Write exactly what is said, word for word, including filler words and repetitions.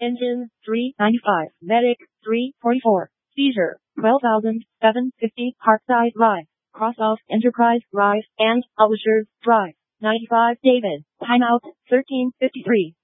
Engine, three ninety-five. Medic, three forty-four. Seizure, twelve thousand seven hundred fifty. Parkside Drive, Crossoff Enterprise Drive, and Publishers Drive. ninety-five David. Timeout, thirteen fifty-three.